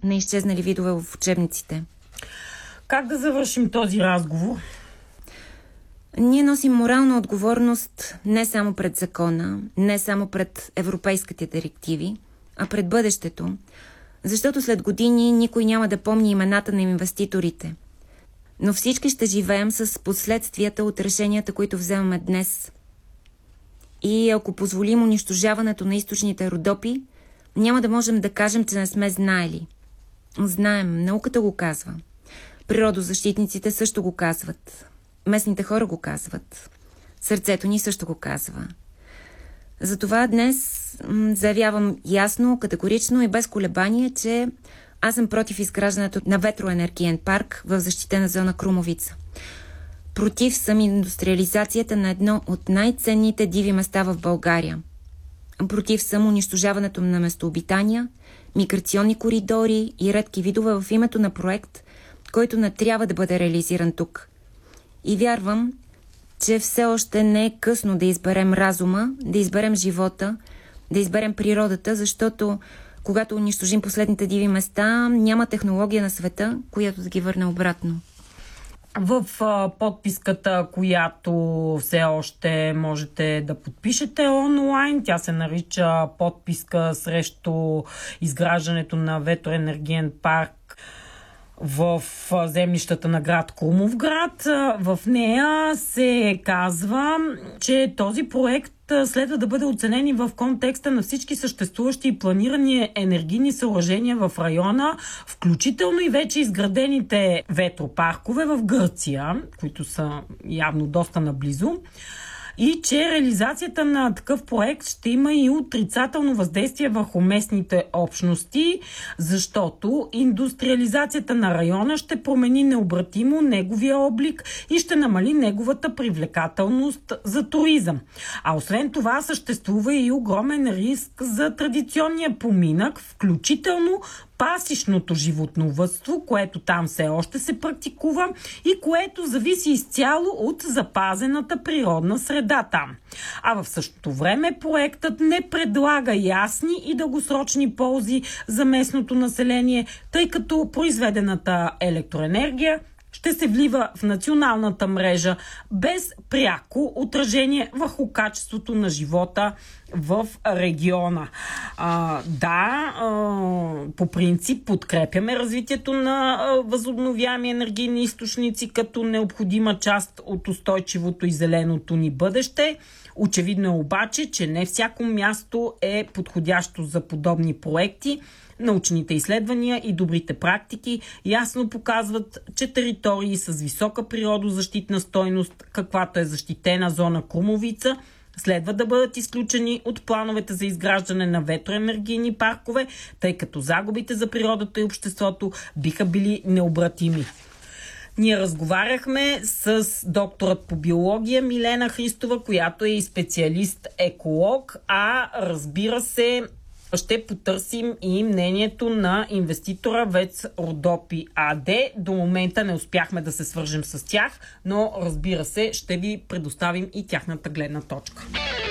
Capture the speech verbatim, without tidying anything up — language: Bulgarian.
на изчезнали видове в учебниците. Как да завършим този разговор? Ние носим морална отговорност не само пред закона, не само пред европейските директиви, а пред бъдещето, защото след години никой няма да помни имената на инвеститорите. Но всички ще живеем с последствията от решенията, които вземаме днес. И ако позволим унищожаването на източните Родопи, няма да можем да кажем, че не сме знаели. Знаем, науката го казва. Природозащитниците също го казват. Местните хора го казват. Сърцето ни също го казва. Затова днес м- заявявам ясно, категорично и без колебание, че аз съм против изграждането на ветроенергиен парк в защитена зона Крумовица. Против съм индустриализацията на едно от най-ценните диви места в България. Против съм унищожаването на местообитания, миграционни коридори и редки видове в името на проект, който не трябва да бъде реализиран тук. И вярвам, че все още не е късно да изберем разума, да изберем живота, да изберем природата, защото когато унищожим последните диви места, няма технология на света, която да ги върне обратно. В а, подписката, която все още можете да подпишете онлайн, тя се нарича подписка срещу изграждането на ветроенергиен парк в землищата на град Крумовград. В нея се казва, че този проект следва да бъде оценен и в контекста на всички съществуващи и планирани енергийни съоръжения в района, включително и вече изградените ветропаркове в Гърция, които са явно доста наблизо. И че реализацията на такъв проект ще има и отрицателно въздействие върху местните общности, защото индустриализацията на района ще промени необратимо неговия облик и ще намали неговата привлекателност за туризъм. А освен това съществува и огромен риск за традиционния поминък, включително пасищното животновъдство, което там все още се практикува и което зависи изцяло от запазената природна среда там. А в същото време проектът не предлага ясни и дългосрочни ползи за местното население, тъй като произведената електроенергия ще се влива в националната мрежа без пряко отражение върху качеството на живота в региона. А, да, а, по принцип подкрепяме развитието на а, възобновяеми енергийни източници като необходима част от устойчивото и зеленото ни бъдеще. Очевидно е обаче, че не всяко място е подходящо за подобни проекти. Научните изследвания и добрите практики ясно показват, че територии с висока природозащитна стойност, каквато е защитена зона Крумовица, следва да бъдат изключени от плановете за изграждане на ветроенергийни паркове, тъй като загубите за природата и обществото биха били необратими. Ние разговаряхме с докторът по биология Милена Христова, която е и специалист-еколог, а разбира се, ще потърсим и мнението на инвеститора ВЕЦ Родопи АД. До момента не успяхме да се свържем с тях, но разбира се, ще ви предоставим и тяхната гледна точка.